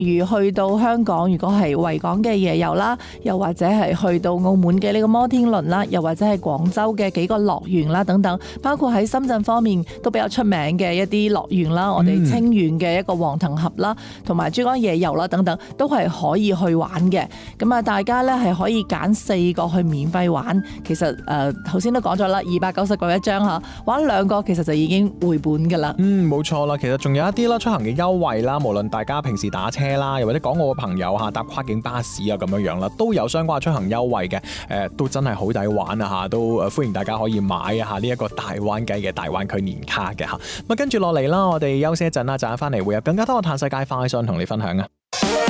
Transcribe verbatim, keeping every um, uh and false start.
如去到香港，如果係維港嘅夜遊啦，又或者係去到澳門嘅呢個摩天輪啦，又或者係廣州嘅幾個樂園啦等等，包括喺深圳方面都比較出名嘅一啲樂園啦，我哋清遠嘅一個黃騰峽啦，同埋珠江夜遊啦等等，都係可以去玩嘅。咁啊，大家咧係可以揀四個去免費玩。其實誒頭先都講咗啦，二百九十個一張嚇，玩兩個其實就已經回本㗎啦。 嗯，冇錯啦。其實仲有一啲啦，出行嘅優惠啦，無論大家平時打車啦，又或者港澳嘅朋友嚇搭跨境巴士啊咁樣樣啦，都有相關嘅出行優惠嘅。誒、呃，都真係好抵玩啊嚇，都誒歡迎大家可以買一下呢一個大灣雞嘅大灣區年卡嘅嚇。咁啊，跟住落嚟啦，我哋休息一陣啦，陣間翻嚟會有更加多嘅嘆世界快訊同你分享啊。